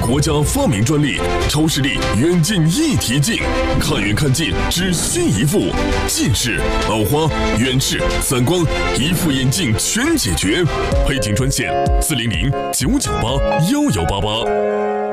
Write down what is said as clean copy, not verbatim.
国家发明专利，超视力远近一体镜，看远看近只需一副。近视、老花、远视、散光，一副眼镜全解决。配镜专线：400-998-1188。